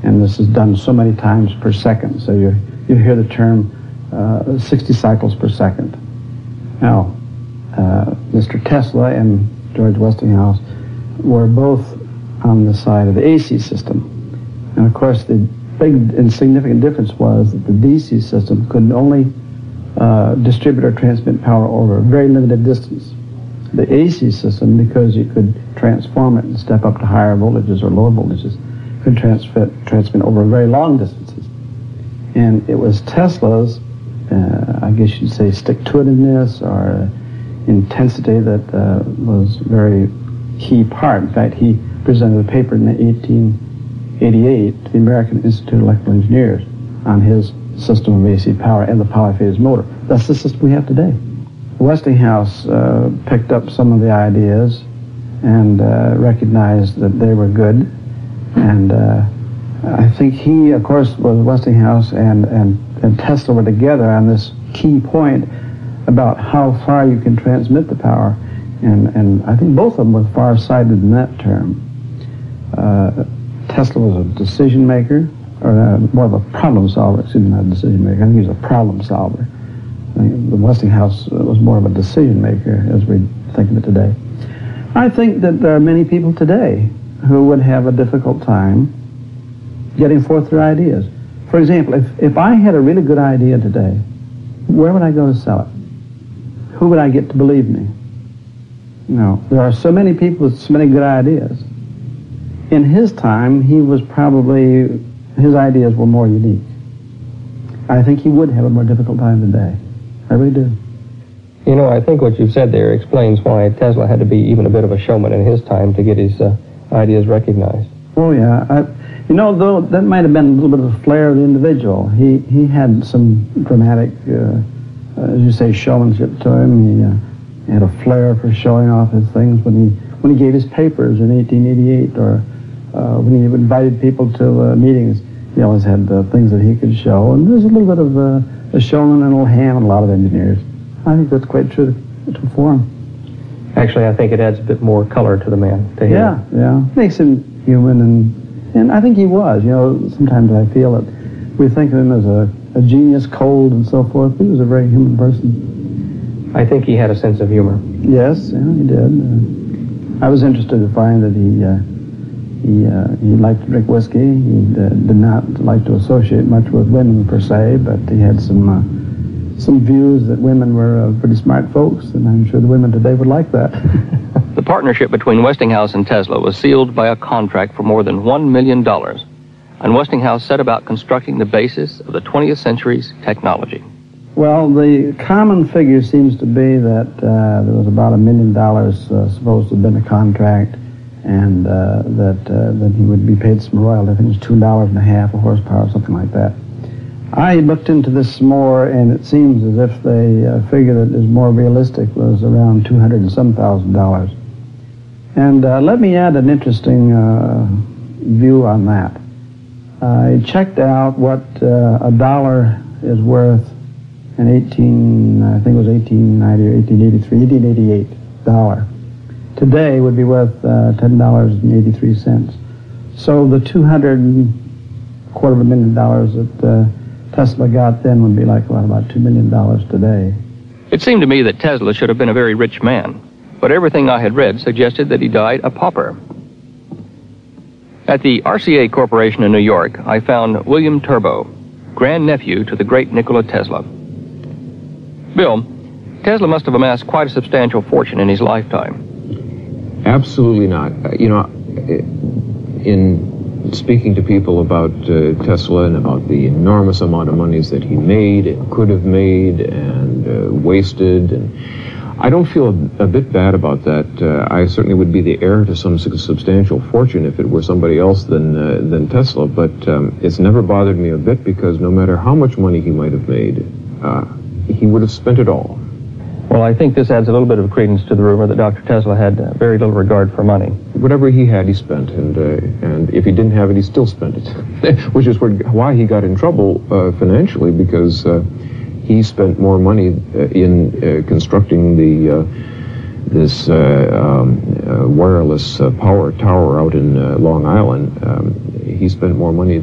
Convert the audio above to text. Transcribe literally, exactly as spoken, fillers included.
And this is done so many times per second. So you, you hear the term uh, sixty cycles per second. Now, uh, Mister Tesla and George Westinghouse were both on the side of the A C system. And of course, the big and significant difference was that the D C system could only uh, distribute or transmit power over a very limited distance. The A C system, because you could transform it and step up to higher voltages or lower voltages, could transmit, transmit over very long distances. And it was Tesla's, uh, I guess you'd say, stick-to-itiveness or intensity that uh, was very key part. In fact, he presented a paper in eighteen eighty-eight to the American Institute of Electrical Engineers on his system of A C power and the polyphase motor. That's the system we have today. Westinghouse uh, picked up some of the ideas and uh, recognized that they were good. And uh, I think he, of course, was Westinghouse and, and, and Tesla were together on this key point about how far you can transmit the power. And, and I think both of them were far-sighted in that term. Uh, Tesla was a decision maker, or uh, more of a problem solver, excuse me, not a decision maker. I think he was a problem solver. I think the Westinghouse was more of a decision maker as we think of it today. I think that there are many people today who would have a difficult time getting forth their ideas. For example, if, if I had a really good idea today, where would I go to sell it? Who would I get to believe me? You know, there are so many people with so many good ideas. In his time, he was probably, his ideas were more unique. I think he would have a more difficult time today. I really do. You know, I think what you've said there explains why Tesla had to be even a bit of a showman in his time to get his uh, ideas recognized. Oh, yeah. I, you know, though, that might have been a little bit of a flair of the individual. He, he had some dramatic, uh, uh, as you say, showmanship to him. He, uh, he had a flair for showing off his things when he, when he gave his papers in eighteen eighty-eight, or Uh, when he invited people to uh, meetings, he always had uh, things that he could show. And there's a little bit of uh, a showman and a little ham in a lot of engineers. I think that's quite true to form. Actually, I think it adds a bit more color to the man, to him. Yeah, yeah. Makes him human, and and I think he was. You know, sometimes I feel that we think of him as a, a genius, cold, and so forth, but he was a very human person. I think he had a sense of humor. Yes, yeah, he did. Uh, I was interested to find that he... Uh, He, uh, he liked to drink whiskey. He uh, did not like to associate much with women per se, but he had some uh, some views that women were uh, pretty smart folks, and I'm sure the women today would like that. The partnership between Westinghouse and Tesla was sealed by a contract for more than one million dollars, and Westinghouse set about constructing the basis of the twentieth century's technology. Well, the common figure seems to be that uh, there was about a million dollars uh, supposed to have been a contract, and uh, that uh, that he would be paid some royalty. I think it was two dollars and a half a horsepower, something like that. I looked into this more, and it seems as if the uh, figure that is more realistic was around two hundred and some thousand dollars. And uh, let me add an interesting uh, view on that. I checked out what uh, a dollar is worth in eighteen, I think it was eighteen ninety or eighteen eighty-three, eighteen eighty-eight dollar. Today would be worth uh, ten dollars and eighty-three cents. So the two hundred and quarter of a million dollars that uh, Tesla got then would be like well, about two million dollars today. It seemed to me that Tesla should have been a very rich man, but everything I had read suggested that he died a pauper. At the R C A Corporation in New York, I found William Turbo, grandnephew to the great Nikola Tesla. Bill, Tesla must have amassed quite a substantial fortune in his lifetime. Absolutely not. Uh, you know, in speaking to people about uh, Tesla and about the enormous amount of monies that he made and could have made and uh, wasted, and I don't feel a, a bit bad about that. Uh, I certainly would be the heir to some substantial fortune if it were somebody else than uh, than Tesla, but um, it's never bothered me a bit because no matter how much money he might have made, uh, he would have spent it all. Well, I think this adds a little bit of credence to the rumor that Doctor Tesla had uh, very little regard for money. Whatever he had, he spent, and uh, and if he didn't have it, he still spent it, which is where, why he got in trouble uh, financially, because uh, he spent more money uh, in uh, constructing the uh, this uh, um, uh, wireless uh, power tower out in uh, Long Island. Um, he spent more money